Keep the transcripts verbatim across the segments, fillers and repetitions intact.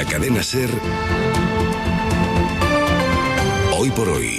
la cadena SER, Hoy por Hoy,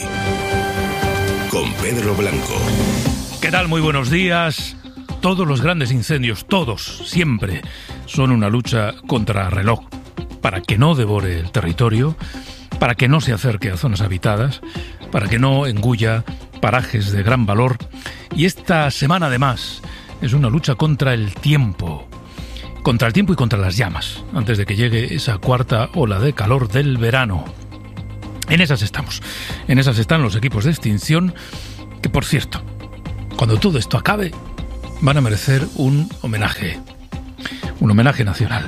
con Pedro Blanco. ¿Qué tal? Muy buenos días. Todos los grandes incendios, todos, siempre, son una lucha contra reloj, para que no devore el territorio, para que no se acerque a zonas habitadas, para que no engulla parajes de gran valor. Y esta semana, además, es una lucha contra el tiempo, contra el tiempo y contra las llamas, antes de que llegue esa cuarta ola de calor del verano. En esas estamos, en esas están los equipos de extinción, que por cierto, cuando todo esto acabe, van a merecer un homenaje, un homenaje nacional,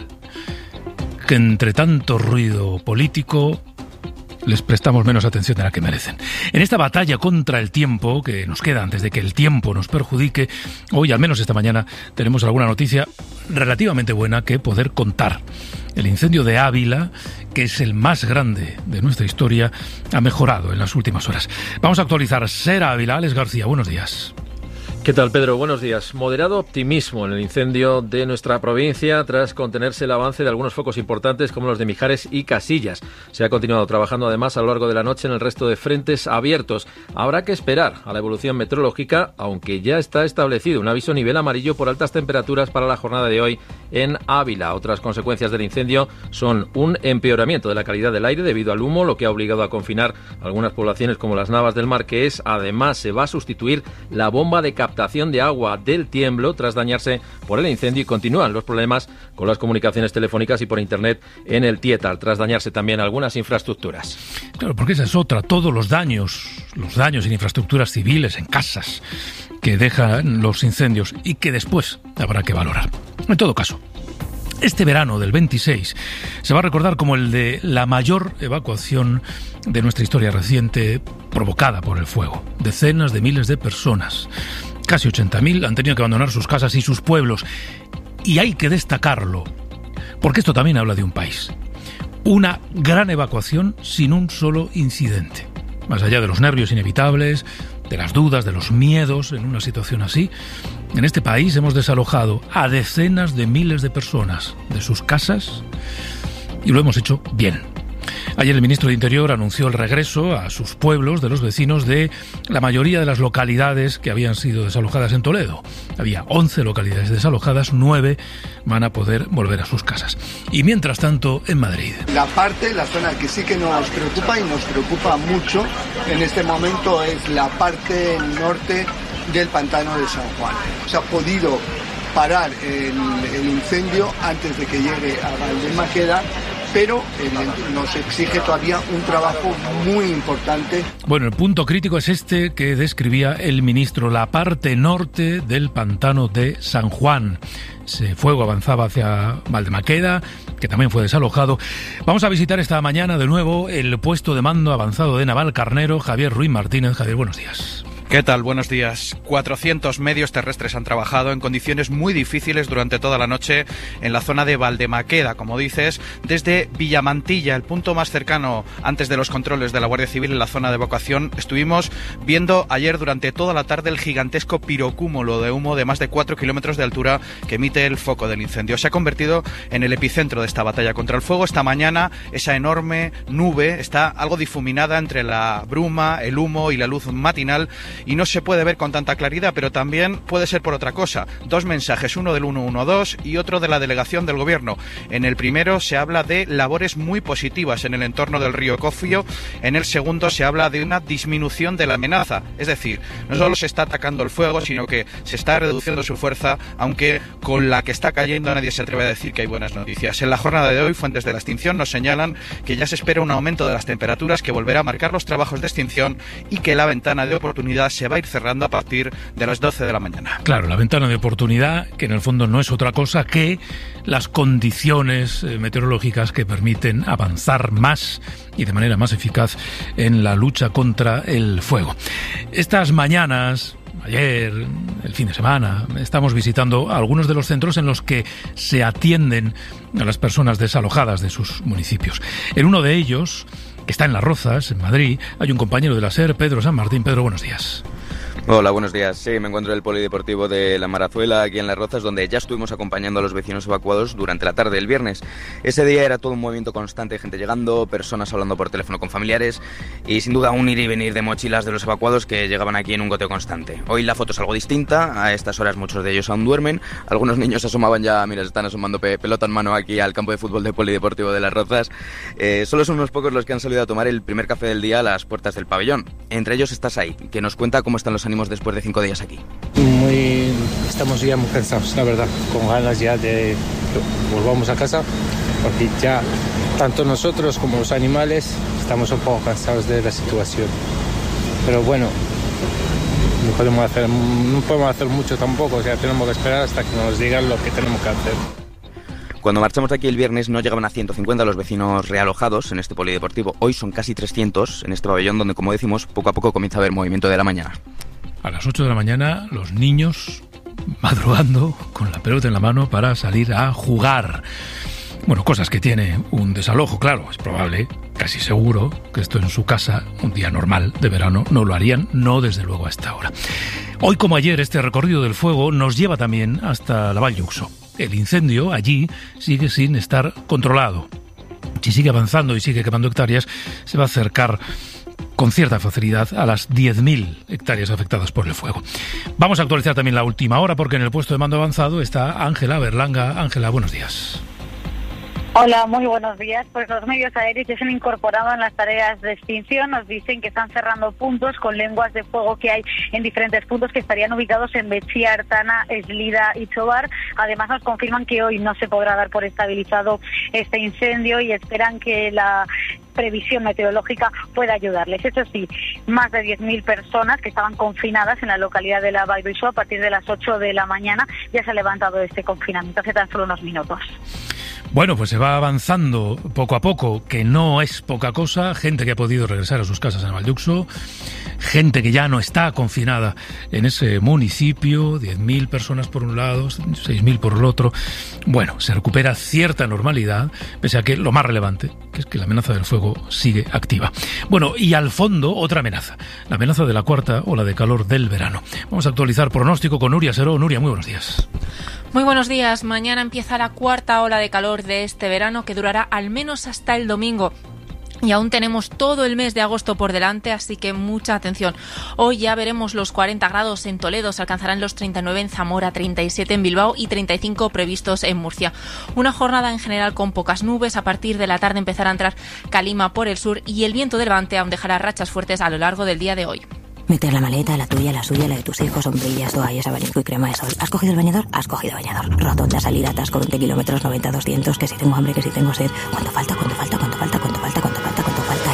que entre tanto ruido político les prestamos menos atención de la que merecen. En esta batalla contra el tiempo, que nos queda antes de que el tiempo nos perjudique, hoy, al menos esta mañana, tenemos alguna noticia relativamente buena que poder contar. El incendio de Ávila, que es el más grande de nuestra historia, ha mejorado en las últimas horas. Vamos a actualizar SER Ávila. Alex García, buenos días. ¿Qué tal, Pedro? Buenos días. Moderado optimismo en el incendio de nuestra provincia tras contenerse el avance de algunos focos importantes como los de Mijares y Casillas. Se ha continuado trabajando además a lo largo de la noche en el resto de frentes abiertos. Habrá que esperar a la evolución meteorológica, aunque ya está establecido un aviso nivel amarillo por altas temperaturas para la jornada de hoy en Ávila. Otras consecuencias del incendio son un empeoramiento de la calidad del aire debido al humo, lo que ha obligado a confinar algunas poblaciones como las Navas del Marqués. Además, se va a sustituir la bomba de captación de agua del Tiemblo tras dañarse por el incendio, y continúan los problemas con las comunicaciones telefónicas y por internet en el Tietar, tras dañarse también algunas infraestructuras. Claro, porque esa es otra, todos los daños, los daños en infraestructuras civiles, en casas, que dejan los incendios y que después habrá que valorar. En todo caso, este verano del veintiséis se va a recordar como el de la mayor evacuación de nuestra historia reciente provocada por el fuego. Decenas de miles de personas, casi ochenta mil, han tenido que abandonar sus casas y sus pueblos. Y hay que destacarlo, porque esto también habla de un país. Una gran evacuación sin un solo incidente. Más allá de los nervios inevitables, de las dudas, de los miedos en una situación así, en este país hemos desalojado a decenas de miles de personas de sus casas y lo hemos hecho bien. Ayer el ministro de Interior anunció el regreso a sus pueblos de los vecinos de la mayoría de las localidades que habían sido desalojadas en Toledo. Había once localidades desalojadas, nueve van a poder volver a sus casas. Y mientras tanto, en Madrid. La parte, la zona que sí que nos preocupa y nos preocupa mucho en este momento es la parte norte del pantano de San Juan. Se ha podido parar el, el incendio antes de que llegue a Valdemaqueda, pero eh, nos exige todavía un trabajo muy importante. Bueno, el punto crítico es este que describía el ministro, la parte norte del pantano de San Juan. Ese fuego avanzaba hacia Valdemaqueda, que también fue desalojado. Vamos a visitar esta mañana de nuevo el puesto de mando avanzado de Navalcarnero. Javier Ruiz Martínez. Javier, buenos días. ¿Qué tal? Buenos días. cuatrocientos medios terrestres han trabajado en condiciones muy difíciles durante toda la noche en la zona de Valdemaqueda, como dices, desde Villamantilla, el punto más cercano antes de los controles de la Guardia Civil en la zona de evacuación. Estuvimos viendo ayer durante toda la tarde el gigantesco pirocúmulo de humo de más de cuatro kilómetros de altura que emite el foco del incendio. Se ha convertido en el epicentro de esta batalla contra el fuego. Esta mañana esa enorme nube está algo difuminada entre la bruma, el humo y la luz matinal, y no se puede ver con tanta claridad, pero también puede ser por otra cosa. Dos mensajes, uno del uno uno dos y otro de la delegación del gobierno. En el primero se habla de labores muy positivas en el entorno del río Cofio, en el segundo se habla de una disminución de la amenaza, es decir, no solo se está atacando el fuego, sino que se está reduciendo su fuerza, aunque con la que está cayendo nadie se atreve a decir que hay buenas noticias. En la jornada de hoy, fuentes de la extinción nos señalan que ya se espera un aumento de las temperaturas que volverá a marcar los trabajos de extinción y que la ventana de oportunidad se va a ir cerrando a partir de las doce de la mañana. Claro, la ventana de oportunidad, que en el fondo no es otra cosa que las condiciones meteorológicas que permiten avanzar más y de manera más eficaz en la lucha contra el fuego. Estas mañanas, ayer, el fin de semana, estamos visitando algunos de los centros en los que se atienden a las personas desalojadas de sus municipios. En uno de ellos, que está en Las Rozas, en Madrid, hay un compañero de la SER, Pedro San Martín. Pedro, buenos días. Hola, buenos días. Sí, me encuentro en el polideportivo de La Marazuela, aquí en Las Rozas, donde ya estuvimos acompañando a los vecinos evacuados durante la tarde del viernes. Ese día era todo un movimiento constante, gente llegando, personas hablando por teléfono con familiares y sin duda un ir y venir de mochilas de los evacuados que llegaban aquí en un goteo constante. Hoy la foto es algo distinta, a estas horas muchos de ellos aún duermen, algunos niños se asomaban ya, mira, se están asomando pe pelota en mano aquí al campo de fútbol del polideportivo de Las Rozas. Eh, solo son unos pocos los que han salido a tomar el primer café del día a las puertas del pabellón. Entre ellos está Sai, que nos cuenta cómo están los ánimos después de cinco días aquí. Muy, estamos ya muy cansados, la verdad, con ganas ya de que volvamos a casa, porque ya tanto nosotros como los animales estamos un poco cansados de la situación. Pero bueno, no podemos hacer, no podemos hacer mucho tampoco, o sea, tenemos que esperar hasta que nos digan lo que tenemos que hacer. Cuando marchamos de aquí el viernes no llegaban a ciento cincuenta los vecinos realojados en este polideportivo. Hoy son casi trescientos en este pabellón donde, como decimos, poco a poco comienza a haber movimiento de la mañana. A las ocho de la mañana los niños madrugando con la pelota en la mano para salir a jugar. Bueno, cosas que tiene un desalojo, claro, es probable, casi seguro, que esto en su casa, un día normal de verano, no lo harían, no desde luego a esta hora. Hoy como ayer, este recorrido del fuego nos lleva también hasta la Vall d'Uxó. El incendio allí sigue sin estar controlado. Si sigue avanzando y sigue quemando hectáreas, se va a acercar con cierta facilidad a las diez mil hectáreas afectadas por el fuego. Vamos a actualizar también la última hora porque en el puesto de mando avanzado está Ángela Berlanga. Ángela, buenos días. Hola, muy buenos días. Pues los medios aéreos ya se han incorporado en las tareas de extinción. Nos dicen que están cerrando puntos con lenguas de fuego que hay en diferentes puntos que estarían ubicados en Betxí, Artana, Eslida y Tobar. Además nos confirman que hoy no se podrá dar por estabilizado este incendio y esperan que la previsión meteorológica pueda ayudarles. Eso sí, más de diez mil personas que estaban confinadas en la localidad de la Vall d'Uxó a partir de las ocho de la mañana ya se ha levantado este confinamiento hace tan solo unos minutos. Bueno, pues se va avanzando poco a poco, que no es poca cosa. Gente que ha podido regresar a sus casas en Vall d'Uxó, gente que ya no está confinada en ese municipio, diez mil personas por un lado, seis mil por el otro. Bueno, se recupera cierta normalidad, pese a que lo más relevante, que es que la amenaza del fuego sigue activa. Bueno, y al fondo, otra amenaza, la amenaza de la cuarta ola de calor del verano. Vamos a actualizar pronóstico con Nuria Seró. Nuria, muy buenos días. Muy buenos días. Mañana empieza la cuarta ola de calor de este verano que durará al menos hasta el domingo. Y aún tenemos todo el mes de agosto por delante, así que mucha atención. Hoy ya veremos los cuarenta grados en Toledo, se alcanzarán los treinta y nueve en Zamora, treinta y siete en Bilbao y treinta y cinco previstos en Murcia. Una jornada en general con pocas nubes. A partir de la tarde empezará a entrar calima por el sur y el viento de levante aún dejará rachas fuertes a lo largo del día de hoy. Meter la maleta, la tuya, la suya, la de tus hijos, sombrillas, toallas, abanico y crema de sol. ¿Has cogido el bañador? Has cogido bañador. Rotonda, salida, atasco, veinte kilómetros, noventa, doscientos, que si tengo hambre, que si tengo sed. ¿Cuánto falta? ¿Cuánto falta? ¿Cuánto falta? ¿Cuánto falta? ¿Cuánto falta? ¿Cuánto falta?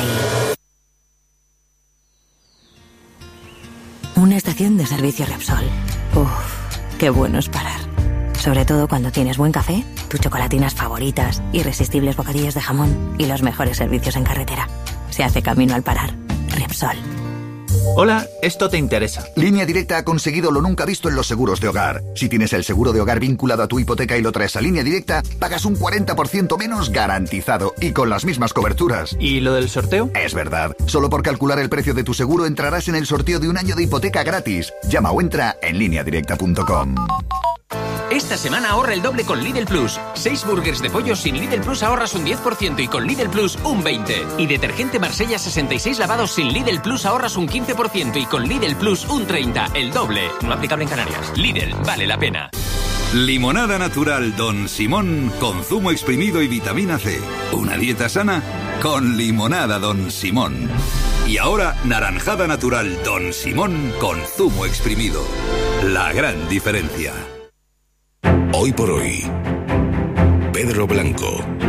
Y... una estación de servicio Repsol. Uff, qué bueno es parar. Sobre todo cuando tienes buen café, tus chocolatinas favoritas, irresistibles bocadillos de jamón y los mejores servicios en carretera. Se hace camino al parar. Repsol. Hola, esto te interesa. Línea Directa ha conseguido lo nunca visto en los seguros de hogar. Si tienes el seguro de hogar vinculado a tu hipoteca y lo traes a Línea Directa, pagas un cuarenta por ciento menos garantizado y con las mismas coberturas. ¿Y lo del sorteo? Es verdad. Solo por calcular el precio de tu seguro entrarás en el sorteo de un año de hipoteca gratis. Llama o entra en línea directa punto com. Esta semana ahorra el doble con Lidl Plus. Seis burgers de pollo sin Lidl Plus ahorras un diez por ciento y con Lidl Plus un veinte por ciento. Y detergente Marsella sesenta y seis lavados sin Lidl Plus ahorras un quince por ciento y con Lidl Plus un treinta por ciento. El doble. No aplicable en Canarias. Lidl, vale la pena. Limonada natural Don Simón con zumo exprimido y vitamina C. Una dieta sana con limonada Don Simón. Y ahora naranjada natural Don Simón con zumo exprimido. La gran diferencia. Hoy por hoy, Pedro Blanco.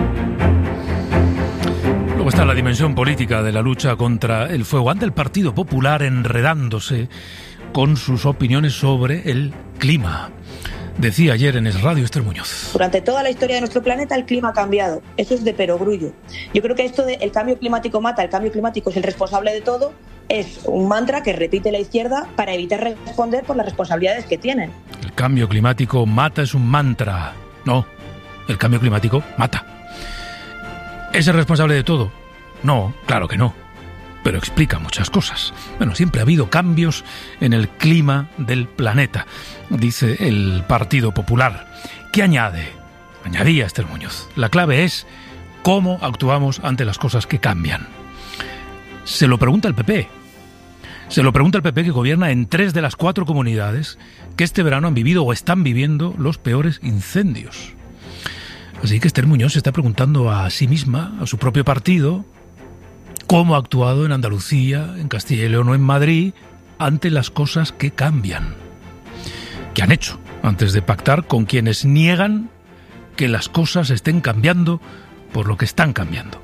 Luego está la dimensión política de la lucha contra el fuego. Ante el Partido Popular enredándose con sus opiniones sobre el clima. Decía ayer en Es Radio Esther Muñoz. Durante toda la historia de nuestro planeta el clima ha cambiado. Eso es de perogrullo. Yo creo que esto de el cambio climático mata, el cambio climático es el responsable de todo, es un mantra que repite la izquierda para evitar responder por las responsabilidades que tienen. El cambio climático mata es un mantra. No, el cambio climático mata. ¿Es el responsable de todo? No, claro que no. pero explica muchas cosas. Bueno, siempre ha habido cambios en el clima del planeta, dice el Partido Popular. ¿Qué añade? Añadía Esther Muñoz. La clave es cómo actuamos ante las cosas que cambian. Se lo pregunta el P P. Se lo pregunta el P P, que gobierna en tres de las cuatro comunidades que este verano han vivido o están viviendo los peores incendios. Así que Esther Muñoz se está preguntando a sí misma, a su propio partido, cómo ha actuado en Andalucía, en Castilla y León o en Madrid ante las cosas que cambian. ¿Qué han hecho antes de pactar con quienes niegan que las cosas estén cambiando por lo que están cambiando?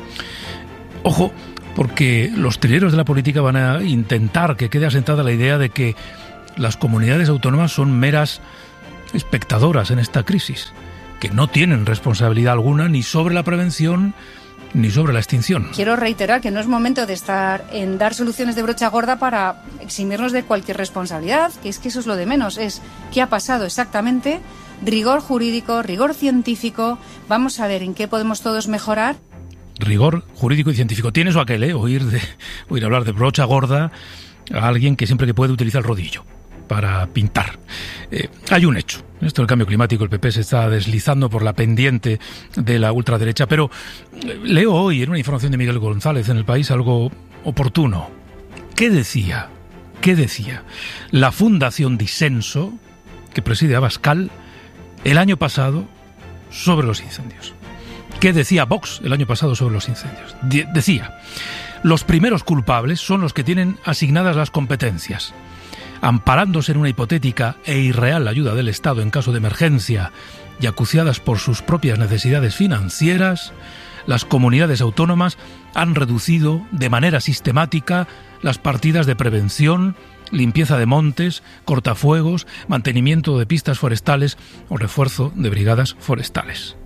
Ojo, porque los trileros de la política van a intentar que quede asentada la idea de que las comunidades autónomas son meras espectadoras en esta crisis, que no tienen responsabilidad alguna ni sobre la prevención ni sobre la extinción. Quiero reiterar que no es momento de estar en dar soluciones de brocha gorda para eximirnos de cualquier responsabilidad, que es que eso es lo de menos, es qué ha pasado exactamente, rigor jurídico, rigor científico, vamos a ver en qué podemos todos mejorar. Rigor jurídico y científico. Tiene eso aquel, ¿eh? Oír, de, oír hablar de brocha gorda a alguien que siempre que puede utiliza el rodillo para pintar. Eh, hay un hecho. Esto del cambio climático, el P P se está deslizando por la pendiente de la ultraderecha, pero eh, leo hoy en una información de Miguel González en El País algo oportuno. ¿Qué decía? ¿Qué decía la Fundación Disenso, que preside Abascal, el año pasado sobre los incendios? ¿Qué decía Vox el año pasado sobre los incendios? De- decía, los primeros culpables son los que tienen asignadas las competencias. Amparándose en una hipotética e irreal ayuda del Estado en caso de emergencia y acuciadas por sus propias necesidades financieras, las comunidades autónomas han reducido de manera sistemática las partidas de prevención, limpieza de montes, cortafuegos, mantenimiento de pistas forestales o refuerzo de brigadas forestales.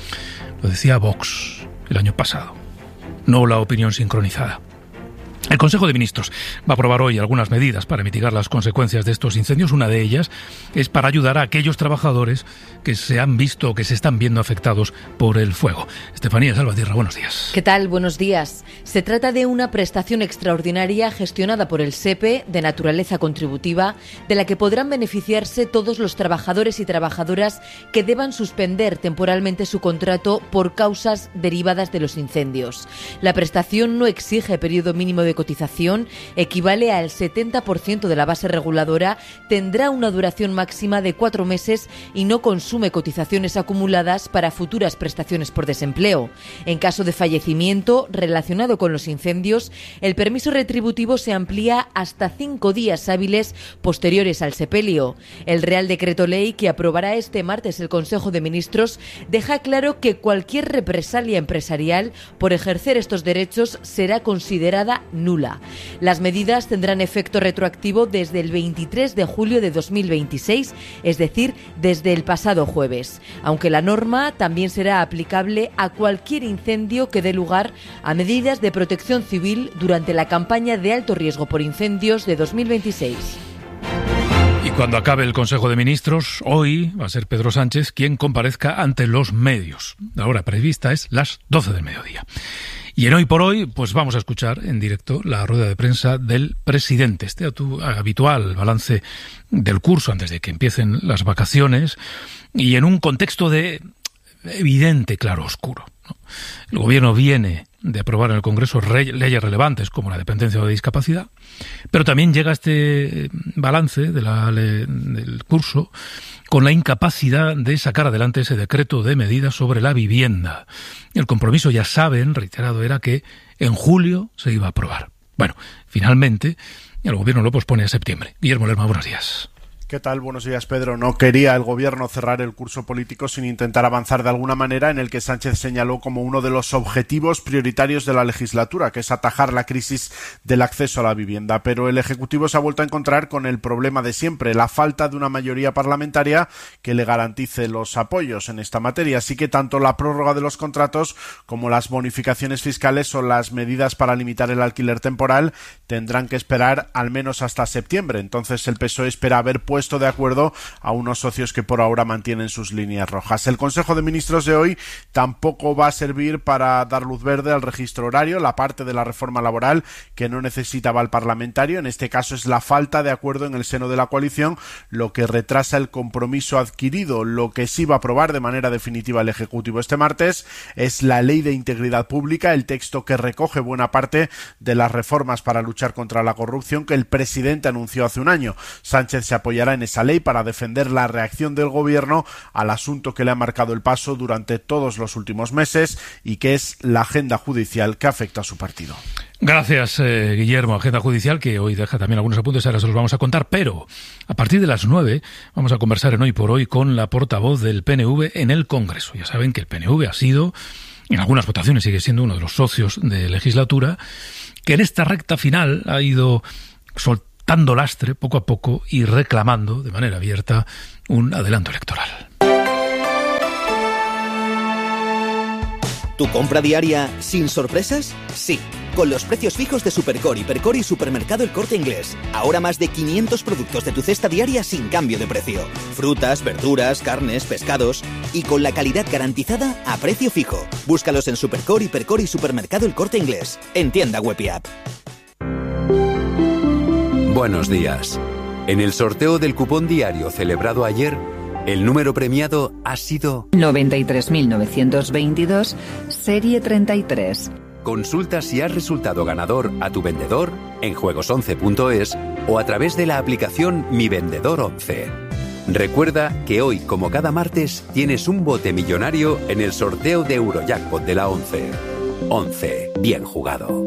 Lo decía Vox el año pasado, no la opinión sincronizada. El Consejo de Ministros va a aprobar hoy algunas medidas para mitigar las consecuencias de estos incendios. Una de ellas es para ayudar a aquellos trabajadores que se han visto o que se están viendo afectados por el fuego. Estefanía Salvatierra, buenos días. ¿Qué tal? Buenos días. Se trata de una prestación extraordinaria gestionada por el SEPE de naturaleza contributiva, de la que podrán beneficiarse todos los trabajadores y trabajadoras que deban suspender temporalmente su contrato por causas derivadas de los incendios. La prestación no exige periodo mínimo de cotización, equivale al setenta por ciento de la base reguladora, tendrá una duración máxima de cuatro meses y no consume cotizaciones acumuladas para futuras prestaciones por desempleo. En caso de fallecimiento relacionado con los incendios, el permiso retributivo se amplía hasta cinco días hábiles posteriores al sepelio. El Real Decreto Ley que aprobará este martes el Consejo de Ministros deja claro que cualquier represalia empresarial por ejercer estos derechos será considerada nula. Las medidas tendrán efecto retroactivo desde el veintitrés de julio de dos mil veintiséis, es decir, desde el pasado jueves, aunque la norma también será aplicable a cualquier incendio que dé lugar a medidas de protección civil durante la campaña de alto riesgo por incendios de dos mil veintiséis. Y cuando acabe el Consejo de Ministros, hoy va a ser Pedro Sánchez quien comparezca ante los medios. La hora prevista es las doce del mediodía. Y en Hoy por Hoy, pues vamos a escuchar en directo la rueda de prensa del presidente, este habitual balance del curso antes de que empiecen las vacaciones y en un contexto de evidente claroscuro, ¿no? El gobierno viene de aprobar en el Congreso re- leyes relevantes como la dependencia o de discapacidad, pero también llega este balance de la, le, del curso con la incapacidad de sacar adelante ese decreto de medidas sobre la vivienda. El compromiso, ya saben, reiterado, era que en julio se iba a aprobar. Bueno, finalmente el gobierno lo pospone a septiembre. Guillermo Lerma, buenos días. ¿Qué tal? Buenos días, Pedro. No quería el gobierno cerrar el curso político sin intentar avanzar de alguna manera en el que Sánchez señaló como uno de los objetivos prioritarios de la legislatura, que es atajar la crisis del acceso a la vivienda. Pero el Ejecutivo se ha vuelto a encontrar con el problema de siempre, la falta de una mayoría parlamentaria que le garantice los apoyos en esta materia. Así que tanto la prórroga de los contratos como las bonificaciones fiscales o las medidas para limitar el alquiler temporal tendrán que esperar al menos hasta septiembre. Entonces el P S O E espera haber puesto puesto de acuerdo a unos socios que por ahora mantienen sus líneas rojas. El Consejo de Ministros de hoy tampoco va a servir para dar luz verde al registro horario, la parte de la reforma laboral que no necesitaba el parlamentario. En este caso es la falta de acuerdo en el seno de la coalición lo que retrasa el compromiso adquirido. Lo que sí va a aprobar de manera definitiva el Ejecutivo este martes es la Ley de Integridad Pública, el texto que recoge buena parte de las reformas para luchar contra la corrupción que el presidente anunció hace un año. Sánchez se apoyará en esa ley para defender la reacción del gobierno al asunto que le ha marcado el paso durante todos los últimos meses y que es la agenda judicial que afecta a su partido. Gracias, eh, Guillermo. Agenda judicial que hoy deja también algunos apuntes, ahora se los vamos a contar, pero a partir de las nueve vamos a conversar en Hoy por Hoy con la portavoz del P N V en el Congreso. Ya saben que el P N V ha sido, en algunas votaciones sigue siendo uno de los socios de legislatura, que en esta recta final ha ido soltando lastre poco a poco y reclamando de manera abierta un adelanto electoral. ¿Tu compra diaria sin sorpresas? Sí, con los precios fijos de Supercor, Hipercor y Supermercado El Corte Inglés. Ahora más de quinientos productos de tu cesta diaria sin cambio de precio. Frutas, verduras, carnes, pescados y con la calidad garantizada a precio fijo. Búscalos en Supercor, Hipercor y Supermercado El Corte Inglés. En tienda web y app. Buenos días. En el sorteo del cupón diario celebrado ayer, el número premiado ha sido noventa y tres mil novecientos veintidós, serie treinta y tres. Consulta si has resultado ganador a tu vendedor en juegos once punto es o a través de la aplicación Mi Vendedor once. Recuerda que hoy, como cada martes, tienes un bote millonario en el sorteo de Eurojackpot de la once. once. Bien jugado.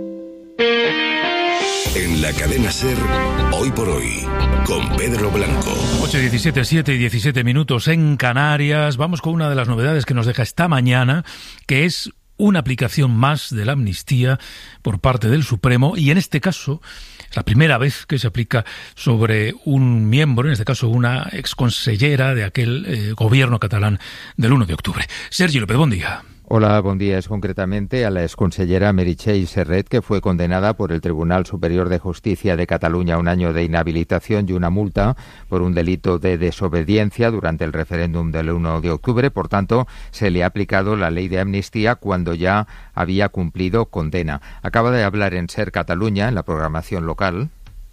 En la cadena SER, Hoy por Hoy, con Pedro Blanco. ocho y diecisiete, siete y diecisiete minutos en Canarias. Vamos con una de las novedades que nos deja esta mañana, que es una aplicación más de la amnistía por parte del Supremo, y en este caso es la primera vez que se aplica sobre un miembro, en este caso una exconsellera de aquel eh, gobierno catalán del uno de octubre. Sergi López, buen día. Hola, buen día. Es concretamente a la exconsellera Meritxell Serret, que fue condenada por el Tribunal Superior de Justicia de Cataluña a un año de inhabilitación y una multa por un delito de desobediencia durante el referéndum del uno de octubre. Por tanto, se le ha aplicado la ley de amnistía cuando ya había cumplido condena. Acaba de hablar en SER Catalunya, en la programación local.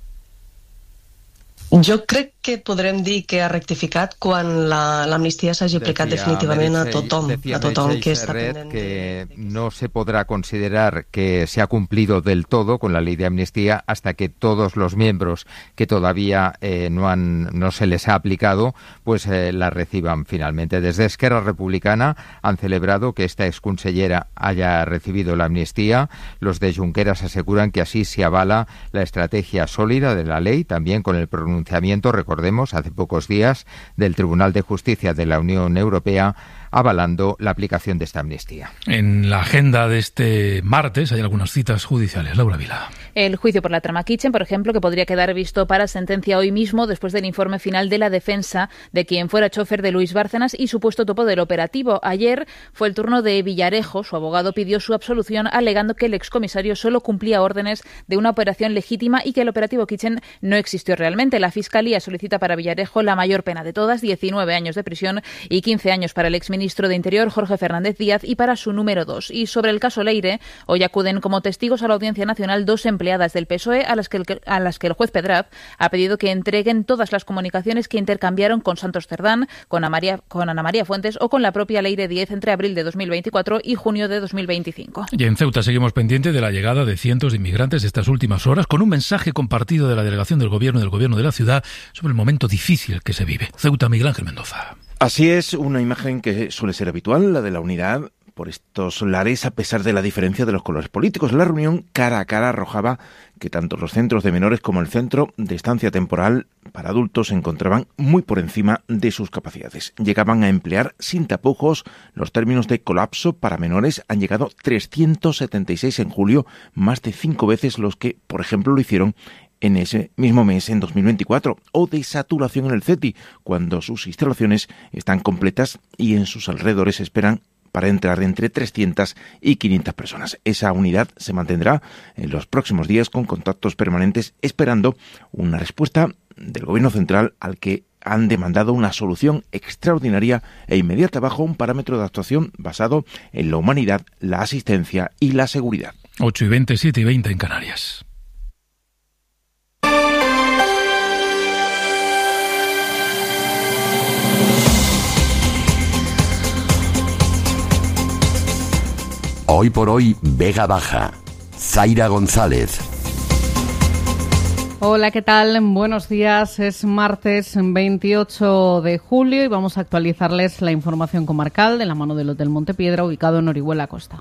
Jo crec que podrem dir que ha rectificat quan la, l'amnistia s'hagi aplicat Decía definitivament a Meritxell, tothom, decía a tothom Meritxell que està Serret pendent. que no se podrá considerar que se ha cumplido del todo con la ley de amnistía hasta que todos los miembros que todavía eh, no han no se les ha aplicado pues eh, la reciban finalmente. Desde Esquerra Republicana han celebrado que esta exconsellera haya recibido la amnistía. Los de Junqueras aseguran que así se avala la estrategia sólida de la ley, también con el pronunciamiento, recordemos, hace pocos días del Tribunal de Justicia de la Unión Europea avalando la aplicación de esta amnistía. En la agenda de este martes hay algunas citas judiciales. Laura Vila. El juicio por la trama Kitchen, por ejemplo, que podría quedar visto para sentencia hoy mismo después del informe final de la defensa de quien fuera chofer de Luis Bárcenas y supuesto topo del operativo. Ayer fue el turno de Villarejo. Su abogado pidió su absolución alegando que el excomisario solo cumplía órdenes de una operación legítima y que el operativo Kitchen no existió realmente. La Fiscalía solicita para Villarejo la mayor pena de todas, diecinueve años de prisión y quince años para el exministro de Interior, Jorge Fernández Díaz, y para su número dos. Y sobre el caso Leire, hoy acuden como testigos a la Audiencia Nacional dos empleadas del P S O E a las que el, a las que el juez Pedrap ha pedido que entreguen todas las comunicaciones que intercambiaron con Santos Cerdán, con Ana María, con Ana María Fuentes o con la propia Leire Díez entre abril de dos mil veinticuatro y junio de dos mil veinticinco. Y en Ceuta seguimos pendientes de la llegada de cientos de inmigrantes estas últimas horas, con un mensaje compartido de la delegación del Gobierno y del Gobierno de la ciudad sobre el momento difícil que se vive. Ceuta, Miguel Ángel Mendoza. Así es, una imagen que suele ser habitual, la de la unidad por estos lares a pesar de la diferencia de los colores políticos. La reunión cara a cara arrojaba que tanto los centros de menores como el centro de estancia temporal para adultos se encontraban muy por encima de sus capacidades. Llegaban a emplear sin tapujos los términos de colapso para menores. Han llegado trescientos setenta y seis en julio, más de cinco veces los que, por ejemplo, lo hicieron en ese mismo mes, en dos mil veinticuatro, o de saturación en el CETI, cuando sus instalaciones están completas y en sus alrededores esperan para entrar entre trescientas y quinientas personas. Esa unidad se mantendrá en los próximos días con contactos permanentes, esperando una respuesta del Gobierno central al que han demandado una solución extraordinaria e inmediata bajo un parámetro de actuación basado en la humanidad, la asistencia y la seguridad. ocho y veinte, siete y veinte en Canarias. Hoy por hoy, Vega Baja. Zaira González. Hola, ¿qué tal? Buenos días. Es martes veintiocho de julio y vamos a actualizarles la información comarcal de la mano del Hotel Montepiedra, ubicado en Orihuela Costa.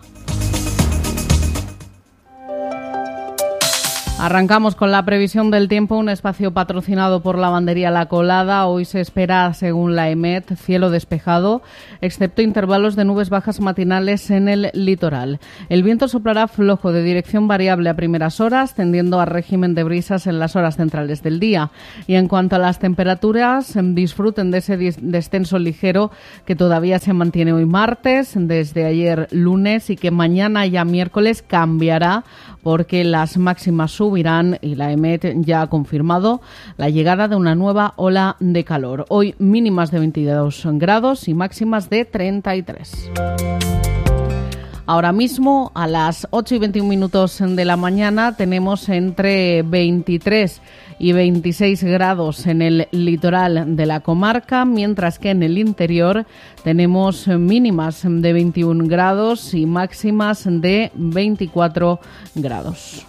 Arrancamos con la previsión del tiempo, un espacio patrocinado por Lavandería La Colada. Hoy se espera, según la EMET, cielo despejado, excepto intervalos de nubes bajas matinales en el litoral. El viento soplará flojo de dirección variable a primeras horas, tendiendo a régimen de brisas en las horas centrales del día. Y en cuanto a las temperaturas, disfruten de ese descenso ligero que todavía se mantiene hoy martes, desde ayer lunes, y que mañana ya miércoles cambiará porque las máximas subirán y la EMET ya ha confirmado la llegada de una nueva ola de calor. Hoy mínimas de veintidós grados y máximas de treinta y tres. Ahora mismo, a las ocho y veintiún minutos de la mañana, tenemos entre veintitrés y veintiséis grados en el litoral de la comarca, mientras que en el interior tenemos mínimas de veintiún grados y máximas de veinticuatro grados.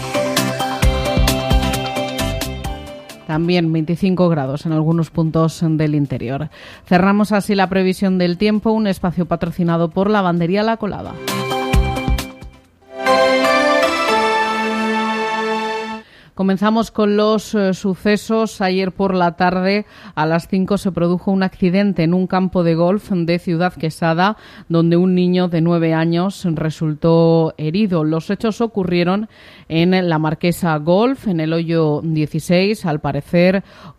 También veinticinco grados en algunos puntos del interior. Cerramos así la previsión del tiempo, un espacio patrocinado por Lavandería La Colada. Comenzamos con los eh, sucesos. Ayer por la tarde a las cinco se produjo un accidente en un campo de golf de Ciudad Quesada, donde un niño de nueve años resultó herido. Los hechos ocurrieron en la Marquesa Golf, en el hoyo dieciséis. Al parecer,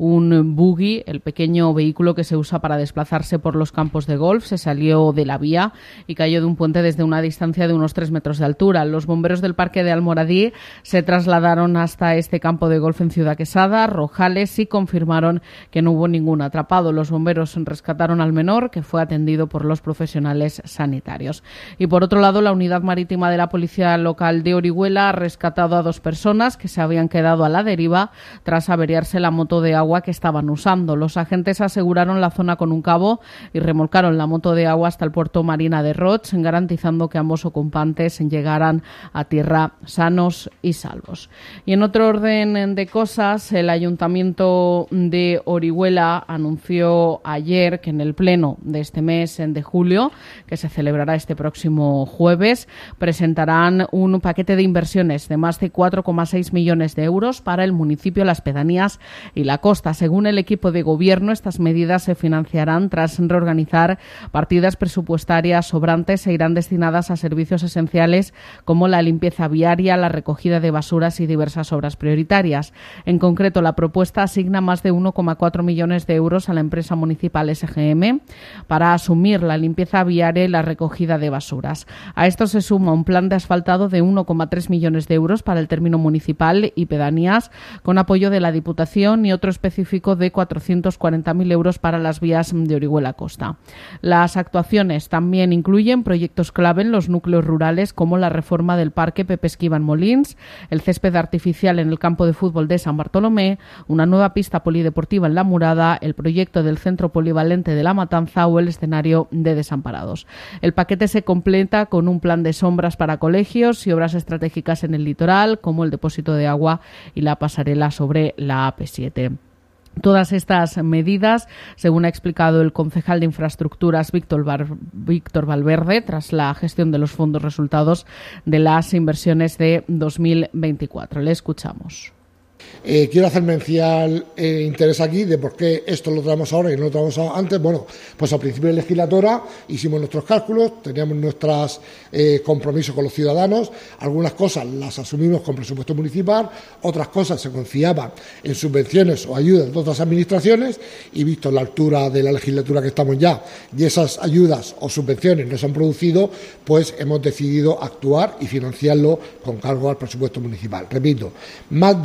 un buggy, el pequeño vehículo que se usa para desplazarse por los campos de golf, se salió de la vía y cayó de un puente desde una distancia de unos tres metros de altura. Los bomberos del Parque de Almoradí se trasladaron hasta este campo de golf en Ciudad Quesada, Rojales, y confirmaron que no hubo ningún atrapado. Los bomberos rescataron al menor, que fue atendido por los profesionales sanitarios. Y por otro lado, la unidad marítima de la Policía Local de Orihuela ha rescatado a dos personas que se habían quedado a la deriva tras averiarse la moto de agua que estaban usando. Los agentes aseguraron la zona con un cabo y remolcaron la moto de agua hasta el puerto Marina de Roch, garantizando que ambos ocupantes llegaran a tierra sanos y salvos. Y en otro orden de cosas, el Ayuntamiento de Orihuela anunció ayer que en el pleno de este mes de julio, que se celebrará este próximo jueves, presentarán un paquete de inversiones de más de cuatro coma seis millones de euros para el municipio, las pedanías y la costa. Según el equipo de gobierno, estas medidas se financiarán tras reorganizar partidas presupuestarias sobrantes e irán destinadas a servicios esenciales como la limpieza viaria, la recogida de basuras y diversas obras prioritarias. En concreto, la propuesta asigna más de uno coma cuatro millones de euros a la empresa municipal S G M para asumir la limpieza viaria y la recogida de basuras. A esto se suma un plan de asfaltado de uno coma tres millones de euros para el término municipal y pedanías, con apoyo de la Diputación, y otro específico de cuatrocientos cuarenta mil euros para las vías de Orihuela Costa. Las actuaciones también incluyen proyectos clave en los núcleos rurales, como la reforma del Parque Pepe Esquiva en Molins, el césped artificial en el campo de fútbol de San Bartolomé, una nueva pista polideportiva en La Murada, el proyecto del centro polivalente de La Matanza o el escenario de Desamparados. El paquete se completa con un plan de sombras para colegios y obras estratégicas en el litoral, como el depósito de agua y la pasarela sobre la A P siete. Todas estas medidas, según ha explicado el concejal de Infraestructuras Víctor, Bar- Víctor Valverde, tras la gestión de los fondos resultados de las inversiones de dos mil veinticuatro. Le escuchamos. Eh, quiero hacer mención eh, interés aquí de por qué esto lo traemos ahora y no lo traemos antes. Bueno, pues al principio de legislatura hicimos nuestros cálculos, teníamos nuestros eh, compromisos con los ciudadanos, algunas cosas las asumimos con presupuesto municipal, otras cosas se confiaban en subvenciones o ayudas de otras administraciones, y visto la altura de la legislatura que estamos ya y esas ayudas o subvenciones no se han producido, pues hemos decidido actuar y financiarlo con cargo al presupuesto municipal. Repito, más de tres millones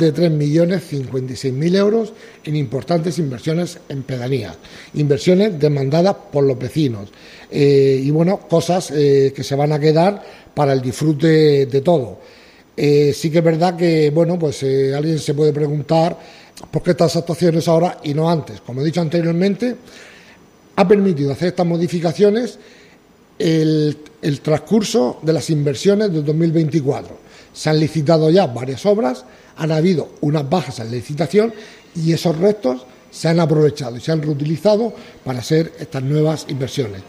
millones cincuenta y seis mil euros en importantes inversiones en pedanías, inversiones demandadas por los vecinos eh, y bueno, cosas eh, que se van a quedar para el disfrute de todo. Eh, sí que es verdad que bueno, pues eh, alguien se puede preguntar por qué estas actuaciones ahora y no antes. Como he dicho anteriormente, ha permitido hacer estas modificaciones el, el transcurso de las inversiones del dos mil veinticuatro. Se han licitado ya varias obras, han habido unas bajas en la licitación y esos restos se han aprovechado y se han reutilizado para hacer estas nuevas inversiones.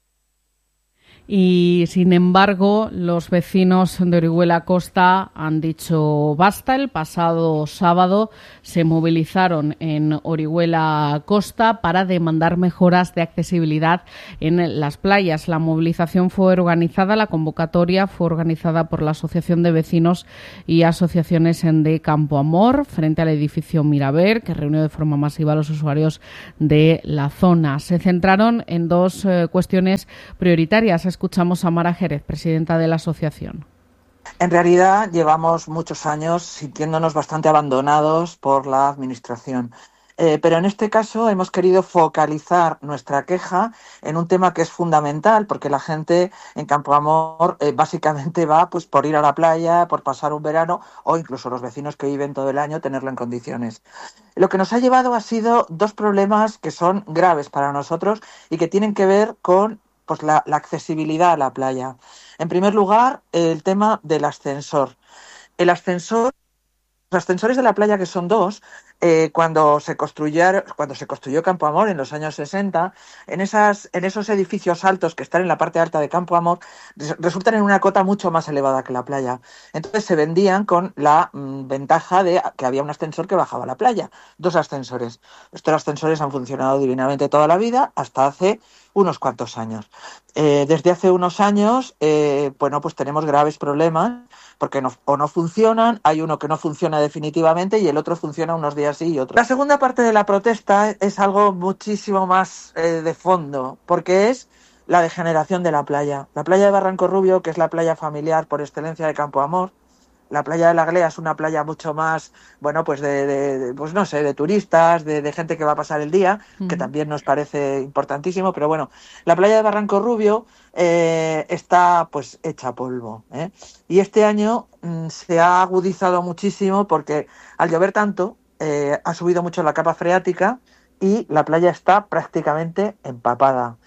Y, sin embargo, los vecinos de Orihuela Costa han dicho basta. El pasado sábado se movilizaron en Orihuela Costa para demandar mejoras de accesibilidad en las playas. La movilización fue organizada, la convocatoria fue organizada por la Asociación de Vecinos y Asociaciones de Campo Amor, frente al edificio Miraver, que reunió de forma masiva a los usuarios de la zona. Se centraron en dos eh, cuestiones prioritarias. Escuchamos a Mara Jerez, presidenta de la asociación. En realidad llevamos muchos años sintiéndonos bastante abandonados por la administración. Eh, pero en este caso hemos querido focalizar nuestra queja en un tema que es fundamental, porque la gente en Campo Amor eh, básicamente va pues por ir a la playa, por pasar un verano, o incluso los vecinos que viven todo el año tenerlo en condiciones. Lo que nos ha llevado ha sido dos problemas que son graves para nosotros y que tienen que ver con pues la, la accesibilidad a la playa. En primer lugar, el tema del ascensor. El ascensor, los ascensores de la playa, que son dos, eh, cuando se construyeron, cuando se construyó Campo Amor en los años sesenta, en esas, en esos edificios altos que están en la parte alta de Campo Amor, resultan en una cota mucho más elevada que la playa. Entonces se vendían con la mmm, ventaja de que había un ascensor que bajaba a la playa, dos ascensores. Estos ascensores han funcionado divinamente toda la vida, hasta hace unos cuantos años. Eh, desde hace unos años, eh, bueno, pues tenemos graves problemas porque no, o no funcionan, hay uno que no funciona definitivamente y el otro funciona unos días sí y otros. La segunda parte de la protesta es algo muchísimo más eh, de fondo, porque es la degeneración de la playa. La playa de Barranco Rubio, que es la playa familiar por excelencia de Campo Amor, la playa de la Glea es una playa mucho más, bueno, pues de, de, de pues no sé, de turistas, de, de gente que va a pasar el día, uh-huh. que también nos parece importantísimo, pero bueno, la playa de Barranco Rubio eh, está pues hecha polvo, ¿eh? Y este año mmm, se ha agudizado muchísimo porque al llover tanto eh, ha subido mucho la capa freática y la playa está prácticamente empapada.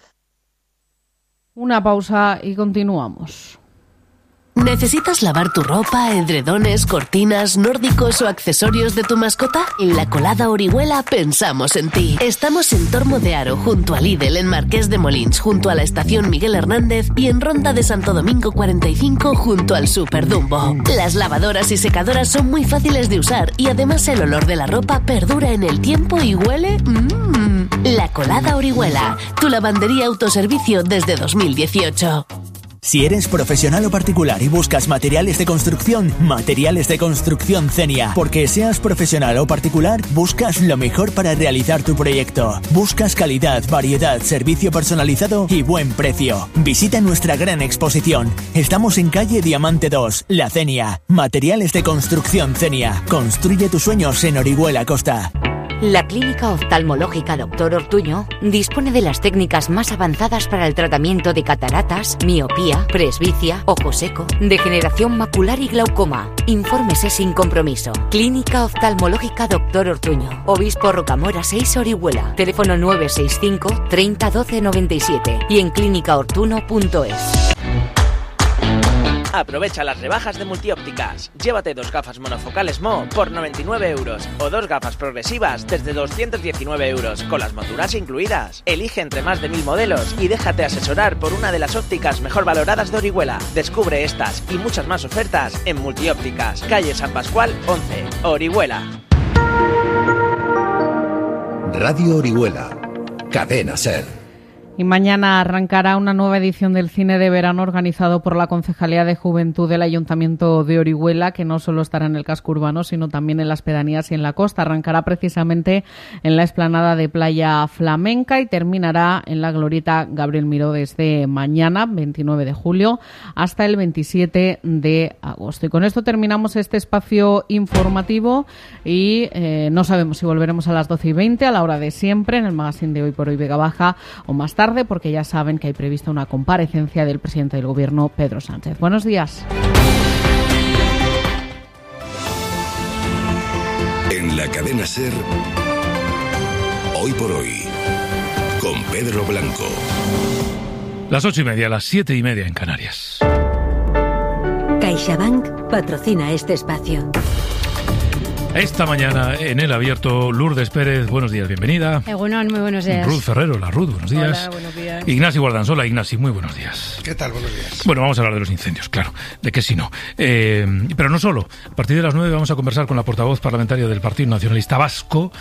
Una pausa y continuamos. ¿Necesitas lavar tu ropa, edredones, cortinas, nórdicos o accesorios de tu mascota? En La Colada Orihuela pensamos en ti. Estamos en Tormo de Aro, junto a Lidl, en Marqués de Molins, junto a la estación Miguel Hernández y en Ronda de Santo Domingo cuarenta y cinco, junto al Super Dumbo. Las lavadoras y secadoras son muy fáciles de usar y además el olor de la ropa perdura en el tiempo y huele... Mmm. La Colada Orihuela, tu lavandería autoservicio desde dos mil dieciocho. Si eres profesional o particular y buscas materiales de construcción, Materiales de Construcción Zenia. Porque seas profesional o particular, buscas lo mejor para realizar tu proyecto. Buscas calidad, variedad, servicio personalizado y buen precio. Visita nuestra gran exposición. Estamos en calle Diamante dos, La Zenia. Materiales de Construcción Zenia. Construye tus sueños en Orihuela Costa. La Clínica Oftalmológica Doctor Ortuño dispone de las técnicas más avanzadas para el tratamiento de cataratas, miopía, presbicia, ojo seco, degeneración macular y glaucoma. Infórmese sin compromiso. Clínica Oftalmológica Doctor Ortuño, Obispo Rocamora seis, Orihuela. Teléfono nueve seis cinco, treinta, doce, noventa y siete y en clínica ortuno punto es. Aprovecha las rebajas de Multiópticas. Llévate dos gafas monofocales Mo por noventa y nueve euros o dos gafas progresivas desde doscientos diecinueve euros con las monturas incluidas. Elige entre más de mil modelos y déjate asesorar por una de las ópticas mejor valoradas de Orihuela. Descubre estas y muchas más ofertas en Multiópticas, calle San Pascual once, Orihuela. Radio Orihuela, Cadena Ser. Y mañana arrancará una nueva edición del cine de verano organizado por la Concejalía de Juventud del Ayuntamiento de Orihuela, que no solo estará en el casco urbano, sino también en las pedanías y en la costa. Arrancará precisamente en la explanada de Playa Flamenca y terminará en la glorieta Gabriel Miró desde mañana, veintinueve de julio, hasta el veintisiete de agosto. Y con esto terminamos este espacio informativo y eh, no sabemos si volveremos a las doce y veinte, a la hora de siempre, en el magazine de Hoy por Hoy Vega Baja, o más tarde, porque ya saben que hay prevista una comparecencia del presidente del Gobierno, Pedro Sánchez. Buenos días. En la cadena SER, Hoy por Hoy, con Pedro Blanco. Las ocho y media, las siete y media en Canarias. CaixaBank patrocina este espacio. Esta mañana en El Abierto, Lourdes Pérez, buenos días, bienvenida. Egunon, muy buenos días. Ruth Ferrero, la Ruth, buenos días. Hola, buenos días. Ignasi Guardansola, Ignasi, muy buenos días. ¿Qué tal? Buenos días. Bueno, vamos a hablar de los incendios, claro, de qué si no. Eh, pero no solo, a partir de las nueve vamos a conversar con la portavoz parlamentaria del Partido Nacionalista Vasco,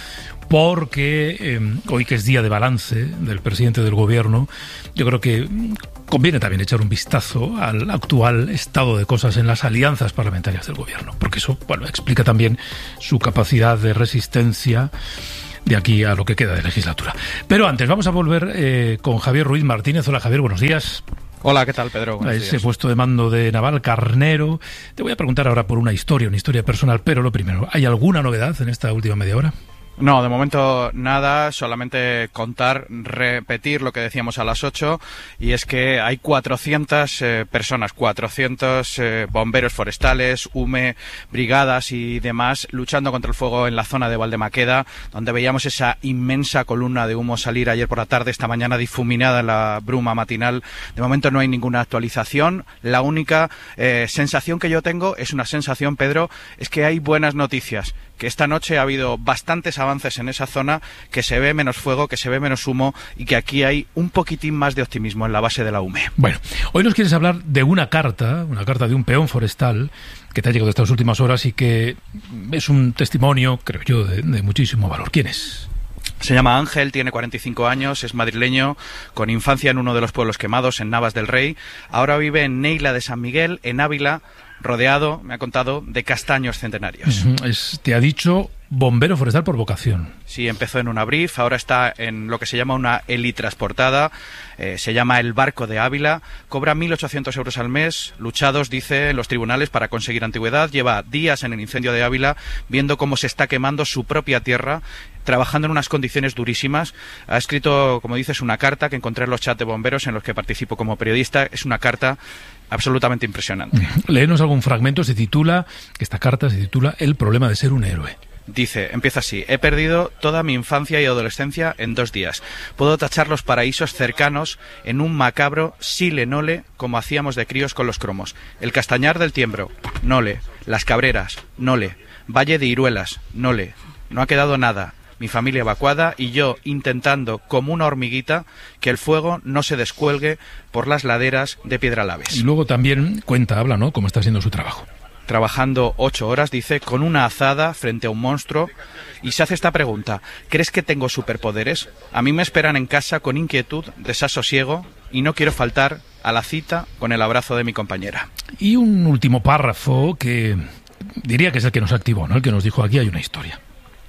porque eh, hoy que es día de balance del presidente del Gobierno, yo creo que conviene también echar un vistazo al actual estado de cosas en las alianzas parlamentarias del Gobierno, porque eso, bueno, explica también su capacidad de resistencia de aquí a lo que queda de legislatura. Pero antes, vamos a volver eh, con Javier Ruiz Martínez. Hola, Javier, buenos días. Hola, ¿qué tal, Pedro? Buenos Ese días. puesto de mando de Naval Carnero. Te voy a preguntar ahora por una historia, una historia personal, pero lo primero, ¿hay alguna novedad en esta última media hora? No, de momento nada, solamente contar, repetir lo que decíamos a las ocho, y es que hay cuatrocientas eh, personas, cuatrocientos eh, bomberos forestales, U M E, brigadas y demás luchando contra el fuego en la zona de Valdemaqueda, donde veíamos esa inmensa columna de humo salir ayer por la tarde, esta mañana difuminada en la bruma matinal. De momento no hay ninguna actualización. La única eh, sensación que yo tengo es una sensación, Pedro, es que hay buenas noticias, que esta noche ha habido bastantes avances en esa zona, que se ve menos fuego, que se ve menos humo y que aquí hay un poquitín más de optimismo en la base de la U M E. Bueno, hoy nos quieres hablar de una carta, una carta de un peón forestal que te ha llegado estas últimas horas y que es un testimonio, creo yo, de, de muchísimo valor. ¿Quién es? Se llama Ángel, tiene cuarenta y cinco años, es madrileño, con infancia en uno de los pueblos quemados, en Navas del Rey. Ahora vive en Neila de San Miguel, en Ávila, rodeado, me ha contado, de castaños centenarios. Uh-huh. Es, te ha dicho bombero forestal por vocación. Sí, empezó en una brief, ahora está en lo que se llama una helitransportada, eh, se llama el Barco de Ávila, cobra mil ochocientos euros al mes, luchados, dice, en los tribunales para conseguir antigüedad, lleva días en el incendio de Ávila, viendo cómo se está quemando su propia tierra, trabajando en unas condiciones durísimas. Ha escrito, como dices, una carta que encontré en los chats de bomberos en los que participo como periodista. Es una carta absolutamente impresionante. Léenos algún fragmento. Se titula, esta carta se titula El problema de ser un héroe. Dice, empieza así: he perdido toda mi infancia y adolescencia en dos días. Puedo tachar los paraísos cercanos en un macabro sile nole, como hacíamos de críos con los cromos. El Castañar del Tiembro, nole. Las Cabreras, nole. Valle de Iruelas, nole. No ha quedado nada. Mi familia evacuada y yo intentando, como una hormiguita, que el fuego no se descuelgue por las laderas de Piedralaves. Y luego también cuenta, habla, ¿no?, cómo está haciendo su trabajo. Trabajando ocho horas, dice, con una azada frente a un monstruo, y se hace esta pregunta: ¿crees que tengo superpoderes? A mí me esperan en casa con inquietud, desasosiego, y no quiero faltar a la cita con el abrazo de mi compañera. Y un último párrafo que diría que es el que nos activó, ¿no?, el que nos dijo: aquí hay una historia.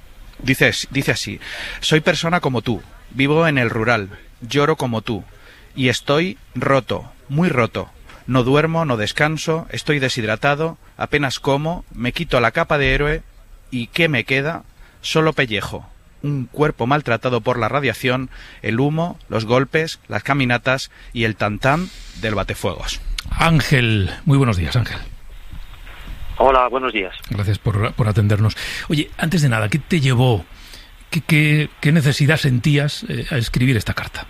Dice, dice así: soy persona como tú, vivo en el rural, lloro como tú, y estoy roto, muy roto. No duermo, no descanso, estoy deshidratado, apenas como, me quito la capa de héroe, y ¿qué me queda? Solo pellejo, un cuerpo maltratado por la radiación, el humo, los golpes, las caminatas y el tantán del batefuegos. Ángel, muy buenos días, Ángel. Hola, buenos días. Gracias por, por atendernos. Oye, antes de nada, ¿qué te llevó, qué, qué, qué necesidad sentías eh, a escribir esta carta?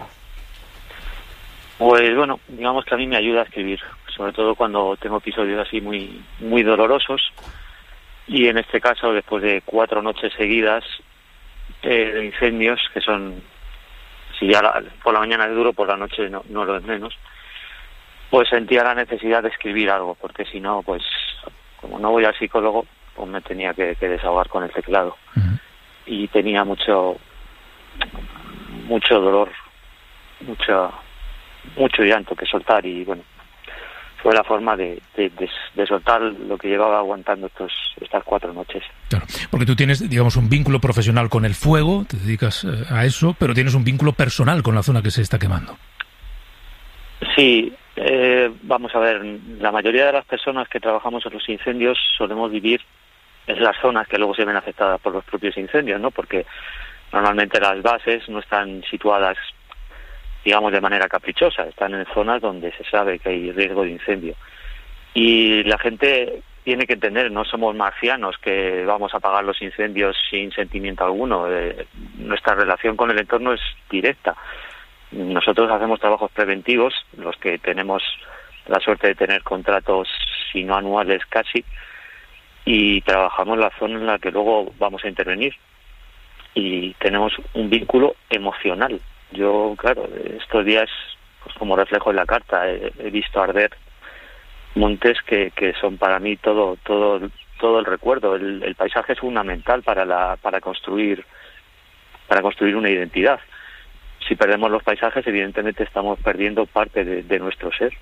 Pues bueno, digamos que a mí me ayuda a escribir, sobre todo cuando tengo episodios así muy muy dolorosos, y en este caso, después de cuatro noches seguidas eh, de incendios, que son, si ya la, por la mañana es duro, por la noche no, no lo es menos, pues sentía la necesidad de escribir algo, porque si no, pues como no voy al psicólogo, pues me tenía que, que desahogar con el teclado. Uh-huh. Y tenía mucho mucho dolor mucha, mucho llanto que soltar y bueno, fue la forma de, de, de, de soltar lo que llevaba aguantando estos, estas cuatro noches. Claro, porque tú tienes, digamos, un vínculo profesional con el fuego, te dedicas eh, a eso, pero tienes un vínculo personal con la zona que se está quemando. Sí, eh, vamos a ver, la mayoría de las personas que trabajamos en los incendios solemos vivir en las zonas que luego se ven afectadas por los propios incendios, ¿no? Porque normalmente las bases no están situadas, digamos, de manera caprichosa, están en zonas donde se sabe que hay riesgo de incendio. Y la gente tiene que entender, no somos marcianos que vamos a apagar los incendios sin sentimiento alguno. Eh, nuestra relación con el entorno es directa. Nosotros hacemos trabajos preventivos, los que tenemos la suerte de tener contratos, si no anuales casi, y trabajamos la zona en la que luego vamos a intervenir. Y tenemos un vínculo emocional. Yo, claro, estos días, pues como reflejo en la carta, he, he visto arder montes que, que son para mí todo todo todo el recuerdo. El, el paisaje es fundamental para la para construir para construir una identidad. Si perdemos los paisajes, evidentemente estamos perdiendo parte de, de nuestro ser.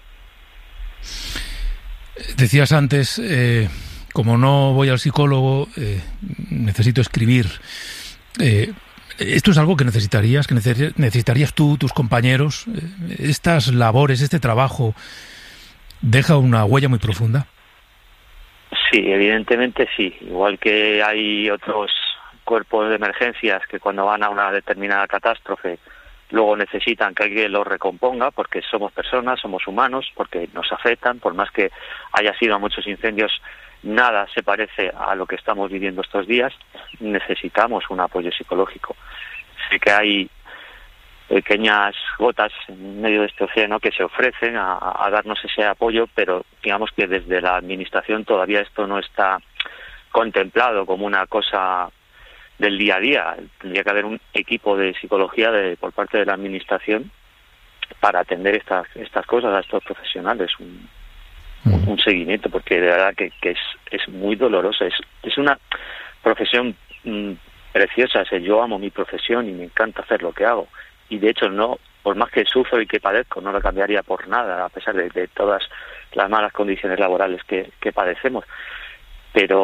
Decías antes, eh, como no voy al psicólogo, eh, necesito escribir. Eh, ¿Esto es algo que necesitarías, que necesitarías tú, tus compañeros? ¿Estas labores, este trabajo, deja una huella muy profunda? Sí, evidentemente sí. Igual que hay otros cuerpos de emergencias que cuando van a una determinada catástrofe luego necesitan que alguien los recomponga, porque somos personas, somos humanos, porque nos afectan, por más que haya sido muchos incendios, nada se parece a lo que estamos viviendo estos días, necesitamos un apoyo psicológico. Sé que hay pequeñas gotas en medio de este océano que se ofrecen a, a darnos ese apoyo, pero digamos que desde la administración todavía esto no está contemplado como una cosa del día a día. Tendría que haber un equipo de psicología de, por parte de la administración para atender estas estas cosas a estos profesionales, un, un, un seguimiento, porque de verdad que, que es es muy doloroso. Es es una profesión mmm, preciosa. O sea, yo amo mi profesión y me encanta hacer lo que hago. Y de hecho, no, por más que sufro y que padezco, no lo cambiaría por nada, a pesar de, de todas las malas condiciones laborales que, que padecemos. Pero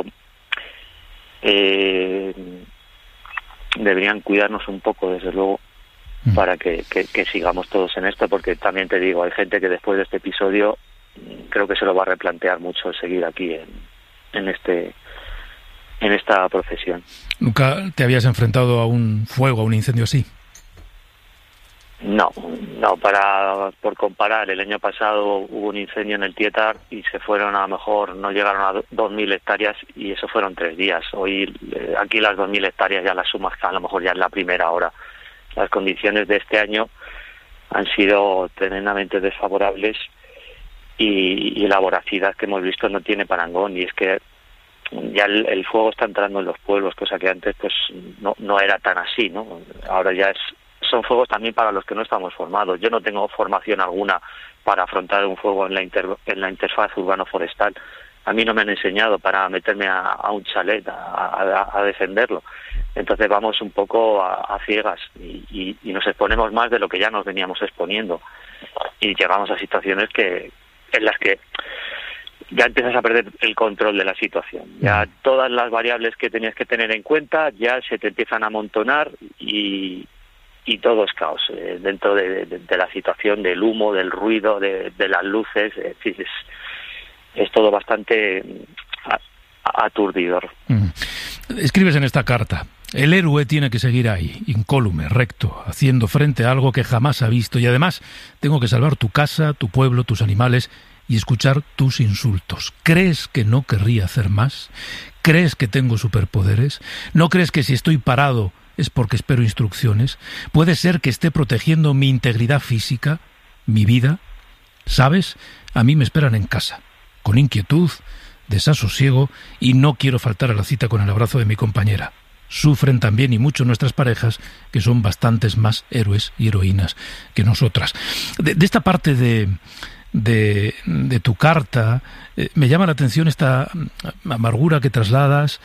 eh, deberían cuidarnos un poco, desde luego, para que, que, que sigamos todos en esto, porque también te digo, hay gente que después de este episodio creo que se lo va a replantear mucho seguir aquí en, en este en esta profesión. ¿Nunca te habías enfrentado a un fuego, a un incendio así? No, no, para por comparar, el año pasado hubo un incendio en el Tietar y se fueron, a lo mejor no llegaron a dos mil hectáreas y eso fueron tres días. Hoy eh, aquí las dos mil hectáreas ya las sumas, que a lo mejor ya es la primera hora. Las condiciones de este año han sido tremendamente desfavorables y, y la voracidad que hemos visto no tiene parangón, y es que ya el, el fuego está entrando en los pueblos, cosa que antes pues no, no era tan así, ¿no? Ahora ya es son fuegos también para los que no estamos formados. Yo no tengo formación alguna para afrontar un fuego en la, inter, en la interfaz urbano-forestal. A mí no me han enseñado para meterme a, a un chalet a, a, a defenderlo. Entonces vamos un poco a, a ciegas y, y, y nos exponemos más de lo que ya nos veníamos exponiendo. Y llegamos a situaciones que en las que ya empiezas a perder el control de la situación. Ya todas las variables que tenías que tener en cuenta ya se te empiezan a amontonar y... y todo es caos eh, dentro de, de, de la situación, del humo, del ruido, de, de las luces. Es, es, es todo bastante aturdidor. Mm. Escribes en esta carta: el héroe tiene que seguir ahí, incólume, recto, haciendo frente a algo que jamás ha visto, y además tengo que salvar tu casa, tu pueblo, tus animales y escuchar tus insultos. ¿Crees que no querría hacer más? ¿Crees que tengo superpoderes? ¿No crees que si estoy parado es porque espero instrucciones? ¿Puede ser que esté protegiendo mi integridad física, mi vida? ¿Sabes? A mí me esperan en casa, con inquietud, desasosiego, y no quiero faltar a la cita con el abrazo de mi compañera. Sufren también y mucho nuestras parejas, que son bastantes más héroes y heroínas que nosotras. De, de esta parte de, de, de tu carta, eh, me llama la atención esta amargura que trasladas.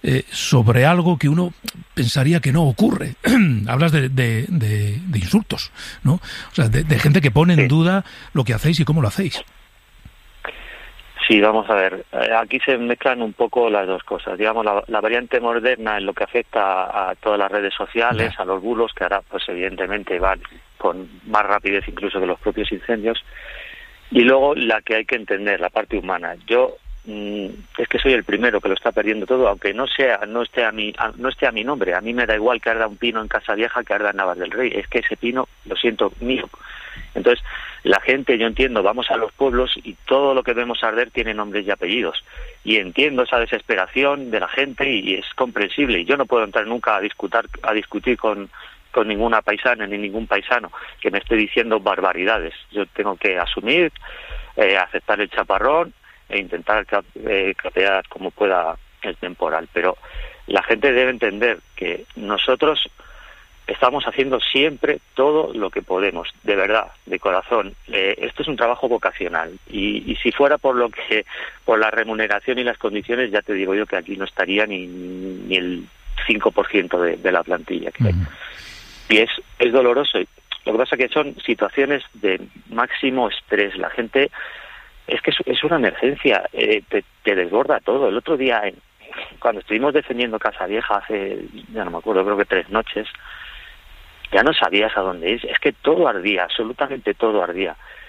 eh, sobre algo que uno pensaría que no ocurre. Hablas de, de, de, de insultos, ¿no? O sea, de, de gente que pone en duda lo que hacéis y cómo lo hacéis. Sí, vamos a ver. Aquí se mezclan un poco las dos cosas. Digamos, la, la variante moderna en lo que afecta a, a todas las redes sociales, a los bulos, que ahora, pues evidentemente van con más rapidez incluso que los propios incendios. Y luego la que hay que entender, la parte humana. Yo mmm, es que soy el primero que lo está perdiendo todo, aunque no sea, no esté a mi, a, no esté a mi nombre. A mí me da igual que arda un pino en Casavieja que arda en Navas del Rey. Es que ese pino, lo siento, mío. Entonces, la gente, yo entiendo, vamos a los pueblos y todo lo que vemos arder tiene nombres y apellidos. Y entiendo esa desesperación de la gente y es comprensible. Y yo no puedo entrar nunca a discutir, a discutir con, con ninguna paisana ni ningún paisano que me esté diciendo barbaridades. Yo tengo que asumir, eh, aceptar el chaparrón e intentar eh, capear como pueda el temporal. Pero la gente debe entender que nosotros estamos haciendo siempre todo lo que podemos, de verdad, de corazón. Eh, esto es un trabajo vocacional y, y si fuera por lo que, por la remuneración y las condiciones, ya te digo yo que aquí no estaría ni, ni el cinco por ciento de, de la plantilla que hay. Uh-huh. Y es, es doloroso. Lo que pasa es que son situaciones de máximo estrés. La gente, es que es, es una emergencia, eh, te, te desborda todo. El otro día, en, cuando estuvimos defendiendo Casavieja hace, ya no me acuerdo, creo que tres noches, ya no sabías a dónde ir. Es que todo ardía, absolutamente todo ardía.